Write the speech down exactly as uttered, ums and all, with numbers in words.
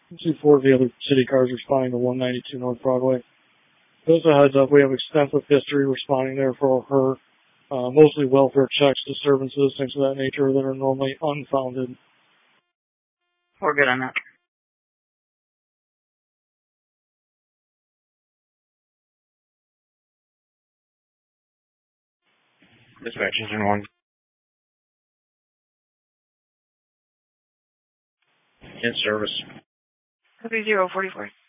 See four of the other city cars responding to one ninety-two North Broadway. Just a heads up, we have extensive history responding there for her. Uh, mostly welfare checks, disturbances, things of that nature that are normally unfounded. We're good on that. Dispatch engine one. In service. Copy zero forty-four.